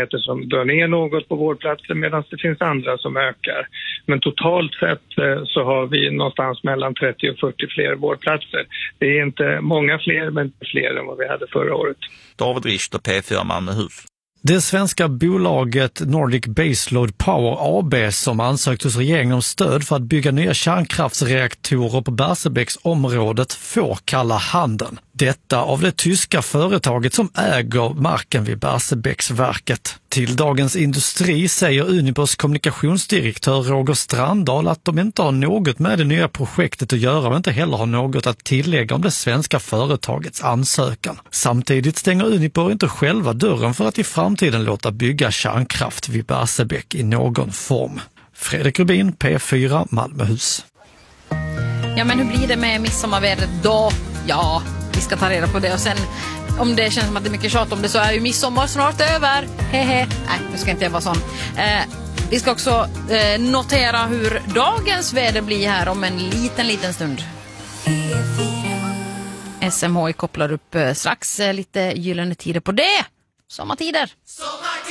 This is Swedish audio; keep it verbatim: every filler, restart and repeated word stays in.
verksamheter som drar ner något på vårdplatser medan det finns andra som ökar. Men totalt sett så har vi någonstans mellan trettio och fyrtio fler vårdplatser. Det är inte många fler, men fler än vad vi hade förra året. David Richter, P fyra Malmöhus. Det svenska bolaget Nordic Baseload Power A B som ansökt hos regeringen om stöd för att bygga nya kärnkraftsreaktorer på Barsebäcksområdet får kalla handen. Detta av det tyska företaget som äger marken vid Barsebäcksverket. Till Dagens Industri säger Unibers kommunikationsdirektör Roger Strandahl att de inte har något med det nya projektet att göra och inte heller har något att tillägga om det svenska företagets ansökan. Samtidigt stänger Uniper inte själva dörren för att i framtiden låta bygga kärnkraft vid Barsebäck i någon form. Fredrik Rubin, P fyra Malmöhus. Ja, men hur blir det med midsommarvädret då? Ja, vi ska ta reda på det och sen om det känns som att det är mycket tjat om det så är ju midsommar snart över. Hehe. Nej, nu ska inte jag vara sån. Eh, vi ska också eh, notera hur dagens väder blir här om en liten, liten stund. S M H I kopplar upp eh, strax eh, lite gyllene tider på det. Sommartider.